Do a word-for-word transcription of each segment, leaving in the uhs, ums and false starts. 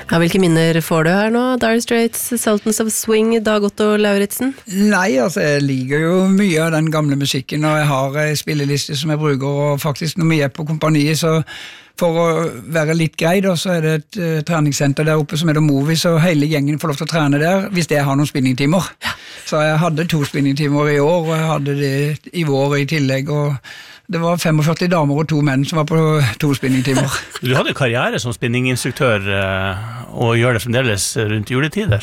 Ja, hvilke minner får du her nå? Dire Straits, Sultans of Swing, Dag Otto Lauritzen? Nei, altså jeg liker jo mye av den gamle musikken, og jeg har en spilleliste som jeg bruker, og faktisk når vi er på kompaniet, så for å være litt grei da, så er det et uh, treningssenter der oppe som heter Movies, og hele gjengen får lov til å trene der, hvis jeg har noen spinningtimer. Ja. Så jeg hadde to spinningtimer i år, og jeg hadde det i vår i tillegg, og det var førtifem damer og to menn som var på to spinningtimer. Du hadde karriere som spinninginstruktør, og gjør det fremdeles rundt juletider?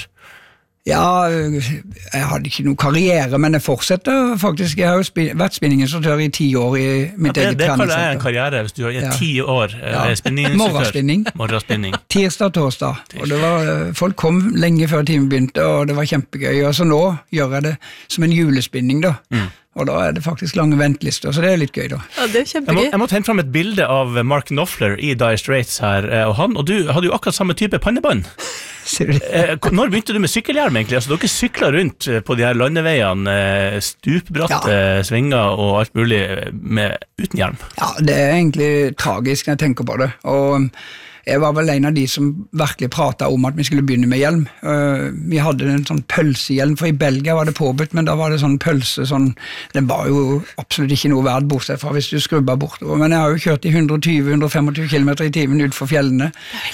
Ja, jeg hadde ikke noen karriere, men jeg fortsetter faktisk. Jeg har jo spin- vært spinninginstruktør i ti år i mitt ja, eget treningssenter. Det kaller jeg treningssenter. en karriere hvis du har Ja. ti år Ja. spinninginstruktør. Morgenspinning. Morgenspinning. Tirsdag, torsdag. Og det var, folk kom lenge før timen begynte, og det var kjempegøy. Og så nå gjør jeg det som en julespinning da. Mm. Og da er det faktisk lange ventelister, så det er litt gøy da. Ja, det er Jeg kjempegøy. må, jeg må tenne frem et bilde av Mark Knopfler i Dire Straits her, og han og du hadde jo akkurat samme type pannebånd. Ser du det? Eh, Når begynte du med sykkelhjelm egentlig? Altså, dere sykler rundt på de her landeveiene, eh, stupbratte Ja. svinger og alt mulig med, uten hjelm. Ja, det er egentlig tragisk når jeg tenker på det. Og jeg var vel en av de som virkelig pratet om at vi skulle begynne med hjelm. Uh, vi hadde en sånn pølsehjelm, for i Belgia var det påbudt, men da var det sånn pølse, sånn, den var jo absolutt ikke noe verdt bortsett fra hvis du skrubba bortover. Men jeg har jo kjørt i hundre og tjue til hundre og tjuefem kilometer i timen utfor fjellene.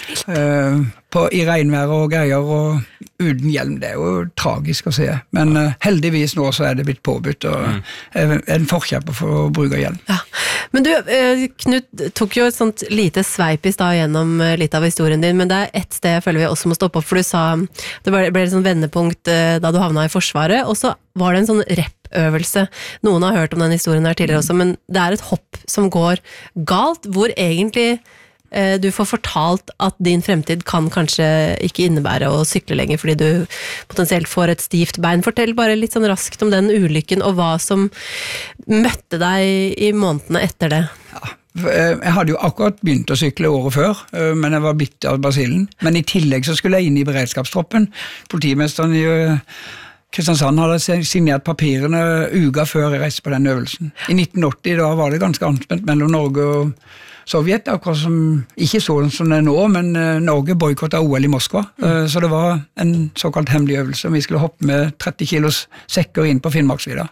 Uh, på, i regnvær og greier, og uten hjelm, det er jo tragisk å se. Men uh, heldigvis nå så er det blitt påbudt, og mm. jeg er en forkjærper for å bruke hjelm. Ja. Men du, eh, Knut tok jo et sånt lite sveip i stad gjennom eh, litt av historien din, men det er ett sted jeg føler vi også må stoppe opp, for du sa, det ble, ble et sånt vendepunkt eh, da du havna i Forsvaret, og så var det en sånn rep-øvelse. Noen har hørt om den historien her tidligere også, men det er et hopp som går galt, hvor egentlig eh, du får fortalt at din fremtid kan kanskje ikke innebære å sykle lenger, fordi du potensielt får et stivt bein. Fortell bare litt sånn raskt om den ulykken, og hva som møtte deg i månedene etter det. Ja. Jeg hadde jo akkurat begynt å sykle året før, men jeg var bitt av basillen. Men i tillegg så skulle jeg inn i beredskapstroppen. Politimesteren i Kristiansand hadde signert papirene uka før jeg reiste på den øvelsen. I nitten åtti da var det ganske anspent mellom Norge og Sovjet, akkurat som, ikke sånn som det er nå, men Norge boykottet O L i Moskva. Mm. Så det var en såkalt hemmelig øvelse. Vi skulle hoppe med tretti kilos sekker inn på Finnmarksvidda.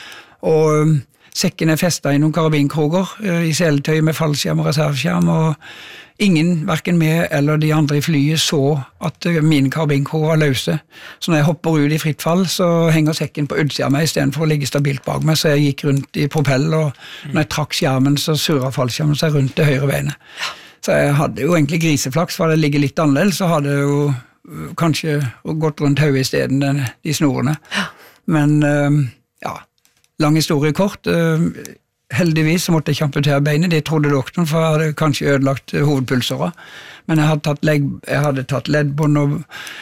Og sekken er festet i noen karabinkroger i seletøy med fallskjerm og reserveskjerm, og ingen, hverken meg eller de andre i flyet, så at mine karabinkroger var løse. Så når jeg hopper ut i fritt fall, så henger sekken på utsida av meg i stedet for å ligge stabilt bak meg, så jeg gikk rundt i propell, og når jeg trakk skjermen, så surret fallskjermen seg rundt det høyre beinet. Så jeg hadde jo egentlig griseflaks, for det ligger litt annerledes, så hadde jeg jo kanskje gått rundt hodet i stedet de snorene. Men ja, lang historie kort. Heldigvis så måtte jeg ikke amputere beinet, det trodde doktoren, for jeg hadde kanskje ødelagt hovedpulsåret. Men jeg hadde tatt, legg, jeg hadde tatt leddbånd og,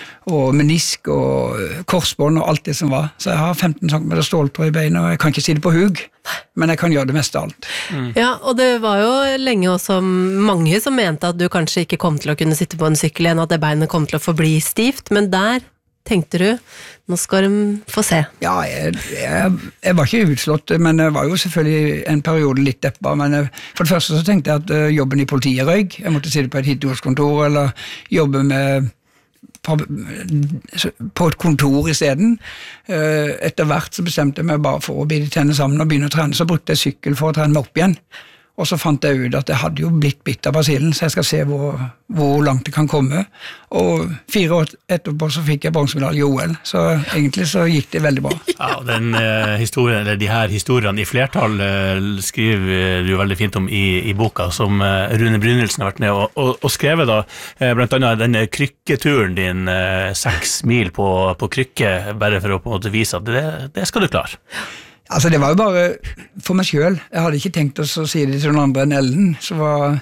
og menisk og korsbånd og alt det som var. Så jeg har femten centimeter ståltråd i beinet, og jeg kan ikke si det på hug, men jeg kan gjøre det meste av alt. Mm. Ja, og det var jo lenge også mange som mente at du kanskje ikke kom til å kunne sitte på en sykkel igjen, at det beinet kom til å forbli stivt, men der tenkte du, nå skal de få se. Ja, jeg, jeg, jeg var ikke utslått, men jeg var jo selvfølgelig en periode litt deppa, men jeg, for det første så tenkte jeg at jobben i politiet røyk, jeg måtte sitte på et hitteordskontor, eller jobbe med på, på et kontor i stedet. Etter hvert så bestemte jeg meg bare for å bide tenne sammen og begynne å trene, så brukte jeg sykkel for å trene meg opp igjen. Og så fant jeg ut at jeg hadde jo blitt bitt av basillen, så jeg skal se hvor, hvor langt det kan komme. Og fire år etterpå så fikk jeg bronsemedalje i O L, så egentlig så gikk det veldig bra. Ja, den uh, historien, eller de her historiene i flertall uh, skriver du veldig fint om i, i boka, som uh, Rune Brynildsen har vært med og, og, og skrevet da, uh, blant annet denne krykketuren din, uh, seks mil på, på krykke, bare for å på en måte vise at det, det skal du klare. Altså det var jo bare for meg selv. Jeg hadde ikke tenkt oss å si det til noen andre enn Ellen, så var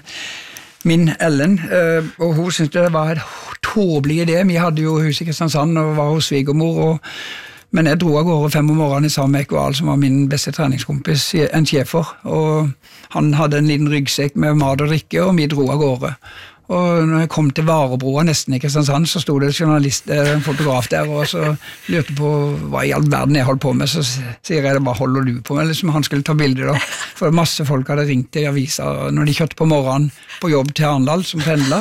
min Ellen, og hun syntes det var et tåbelig idé. Vi hadde jo hus i Kristiansand og var hos svigermor, og, men jeg dro av gårde fem om morgenen sammen med Ekval, som var min beste treningskompis, en sjefer, og han hadde en liten ryggsekk med mat og drikke, og vi dro av gårde. Og når jeg kom til Varebroa nesten i Kristiansand, så stod det en journalist, en fotograf der, og så lurte på hva i all verden jeg holdt på med, så sier jeg det, hva holder du på med? Liksom han skulle ta bilder da, for masse folk hadde ringt til avisa når de kjørte på morgenen på jobb til Arendal som pendler,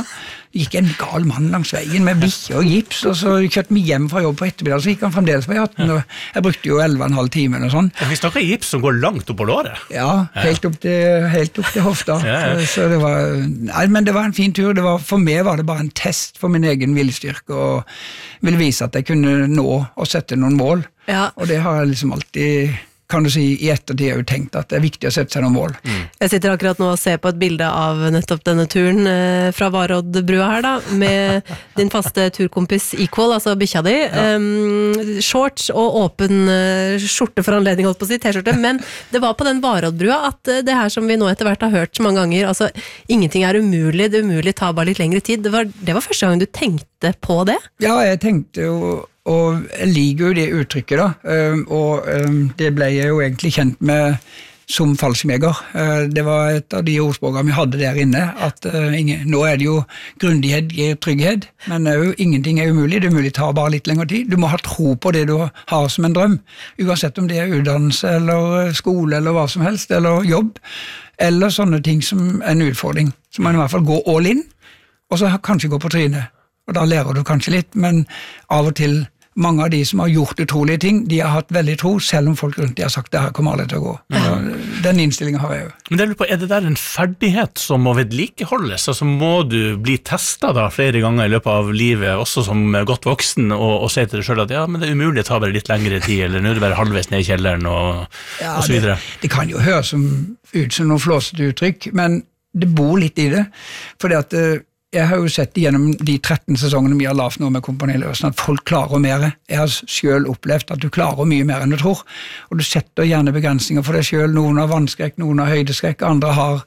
Det gikk en gal mann langs veien med bikkje og gips, og så kjørte vi hjem fra jobb på ettermiddag, så gikk han fremdeles på E atten, og jeg brukte jo elleve og en halv time og sånn. Vi snakker gips som går langt opp på låret. Ja, helt opp til, helt opp til hofta. Ja, ja. Så, så det var, nei, men det var en fin tur. Det var, for meg var det bare en test for min egen viljestyrke, og ville vise at jeg kunne nå og sette noen mål. Ja. Og det har jeg liksom alltid, kan du si, i ettertid har jeg jo tenkt at det er viktig å sette seg noen mål. Mm. Jeg sitter akkurat nå og ser på et bilde av nettopp denne turen eh, fra Varoddbrua her da, med din faste turkompis Equal, altså bikkja di. Ja. Um, shorts og åpen uh, skjorte for anledning, holdt på å si, t-skjorte, men det var på den Varoddbrua at uh, det her som vi nå etter hvert har hørt så mange ganger, altså ingenting er umulig, det umulig tar bare litt lengre tid. Det var, det var første gang du tenkte på det? Ja, jeg tenkte jo, og jeg liker jo det uttrykket da, og det ble jeg jo egentlig kjent med som fallskjermjeger. Det var et av de ordspråkene vi hadde der inne, at nå er det jo grundighet gir trygghet, men jo, ingenting er umulig, det er umulig å ta bare litt lengre tid. Du må ha tro på det du har som en drøm, uansett om det er utdannelse, eller skole, eller hva som helst, eller jobb, eller sånne ting som er en utfordring. Så man i hvert fall gå all in, og så kanskje gå på trynet. Og da lærer du kanskje litt, men av og til mange av de som har gjort utrolige ting, de har hatt veldig tro, selv om folk rundt de har sagt det her kommer aldri til å gå. Ja. Den innstillingen har jeg jo. Men det er, på, er det der en ferdighet som må vedlikeholdes? Altså må du bli testet da flere ganger i løpet av livet, også som godt voksen, og, og si til deg selv at ja, men det er umulig å ta bare litt lengre tid, eller nå er det bare halvveis ned i kjelleren, og, ja, og så videre. Det, det kan jo høres som, ut som noe flåsete uttrykk, men det bor litt i det, fordi at jeg har jo sett gjennom de tretten sesongene vi har lavt nå med Kompani Løsen, at folk klarer mer. Jeg har selv opplevd at du klarer mye mer enn du tror, og du setter gjerne begrensninger for deg selv. Noen har vannskrekk, noen har høydeskrekk, andre har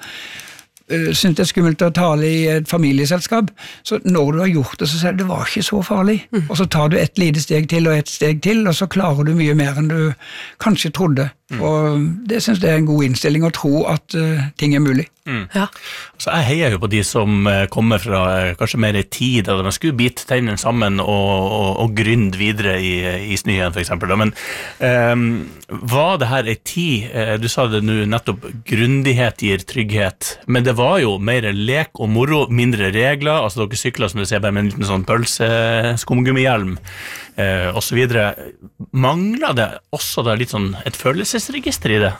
uh, synes det er skummelt å tale i et familieselskap. Så når du har gjort det, så sier du det var ikke så farlig. Mm. Og så tar du et lite steg til og et steg til, og så klarer du mye mer enn du kanskje trodde. Mm. Og det synes jeg er en god innstilling å tro at uh, ting er mulig. Mm. Ja. Så jeg heier jo på de som kommer fra kanskje mer i tid, da man skulle bite tennene sammen og, og, og grynde videre i, i snøen for eksempel. Da. Men um, var det her en tid, du sa det nå nettopp, grundighet gir trygghet, men det var jo mer lek og moro, mindre regler, altså dere sykler som du ser bare med en liten sånn pølse, skumgummihjelm uh, og så videre. Mangler det også da litt sånn et følelsesregister i det?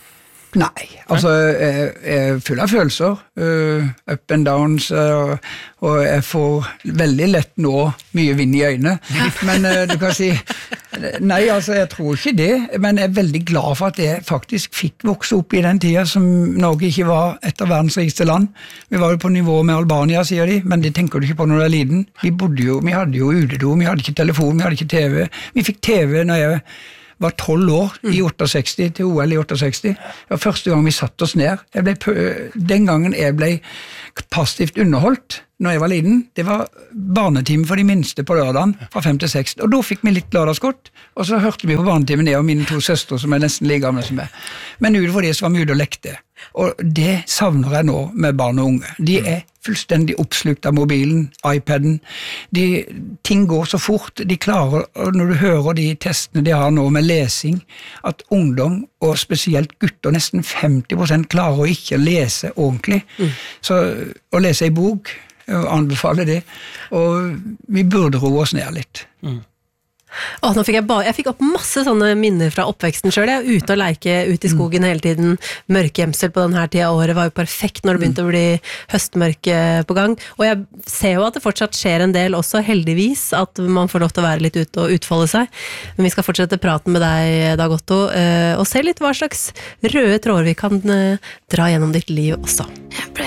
Nei, altså jeg er full av følelser, uh, up and downs, uh, og jeg får veldig lett nå mye vind i øynene, men uh, du kan si, nei, altså jeg tror ikke det, men jeg er veldig glad for at jeg faktisk fikk vokse opp i den tida som Norge ikke var et av verdens rikeste land. Vi var jo på nivå med Albania, sier de, men det tenker du ikke på når du er liten. Vi bodde jo, vi hadde jo utedo, vi hadde ikke telefon, vi hadde ikke T V, vi fikk T V når jeg var tolv år i sekstisåtte til O L i sekstiåtte. Det var første gang vi satt oss ned. Jeg ble, den gangen jeg ble passivt underholdt når jeg var liten, det var barnetimen for de minste på lørdagen fra fem til seks. Og da fikk vi litt lørdagsgodt, og så hørte vi på barnetimen ned og mine to søstre som er nesten like gamle som meg. Men utenfor det så var vi ute og lekte. Og det savner jeg nå med barn og unge. De er fullstendig oppslukt av mobilen, iPaden. De, ting går så fort. De klarer, og når du hører de testene de har nå med lesing, at ungdom, og spesielt gutter, nesten femti prosent klarer å ikke lese ordentlig. Mm. Så å lese i bok, og anbefale det, og vi burde roe oss ned litt. Mm. Åh, nå fikk jeg, bare, jeg fikk opp masse sånne minner fra oppveksten selv. Jeg er ute og leke ute i skogen hele tiden. Mørkgjemsel på denne tida av året var jo perfekt når det begynte å bli høstmørke på gang. Og jeg ser jo at det fortsatt skjer en del også, heldigvis, at man får lov til å være litt ute og utfolde seg. Men vi skal fortsette praten med deg, Dag Otto, og se litt hva slags røde tråder vi kan dra gjennom ditt liv også. Jeg ble